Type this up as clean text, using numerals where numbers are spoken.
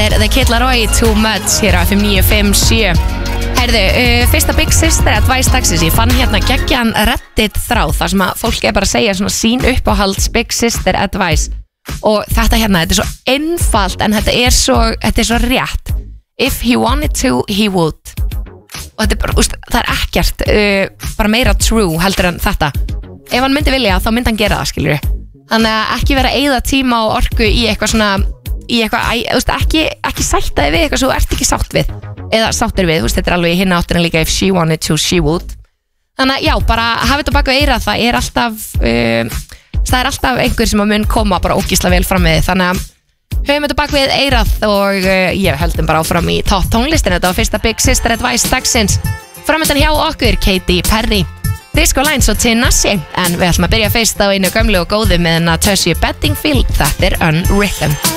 The Kid Laroi Too Much hér á FM 957. Herðu, fyrsta Big Sister Advice dagsins. Ég fann hérna geggjan Reddit þráð þar sem að fólk bara að segja svona sín uppáhalds Big Sister Advice. Og þetta hérna, þetta svo einfalt en þetta er svo rétt. If he wanted to, he would. Og þetta bara, það ekkert bara meira true heldur en þetta. Ef hann myndi vilja þá myndi hann gera það, skilur við. Þannig að ekki vera að eyða tíma og orku í eitthvað svona ekki sætta þig við eitthvað sem þú ert ekki sátt við eða sáttir við, þetta er alveg í hinna áttina líka if she wanted to, she would. Þannig að já, bara hafa þetta bak við eyrað, það er alltaf einhver sem að mun koma bara ógísla vel fram með þið, þannig að höfum þetta bak við eyrað og ég höldum bara áfram í topp tónlistinu. Þetta var fyrsta Big Sister Advice dagsins. Framöndan hjá okkur Katy Perry, Disco Lines og Tinashe, en við ætlum að byrja fyrst á einu gömlu og góðu með Natasha Bedingfield. Þetta er Unwritten.